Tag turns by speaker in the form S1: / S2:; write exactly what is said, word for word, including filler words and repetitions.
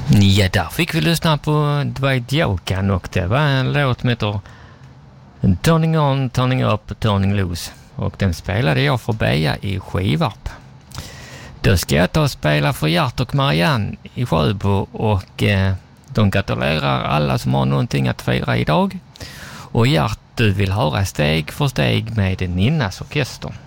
S1: Ja, där fick vi lyssna på Dwight Yoakam och det var en låt som heter Turning On, Turning Up, Turning Loose. Och den spelade jag för Beja i Skivarp. Då ska jag ta och spela för Gert och Marianne i Sjöbo och eh, de gratulerar alla som har någonting att fira idag. Och Gert, du vill höra Steg för steg med Ninnas orkester.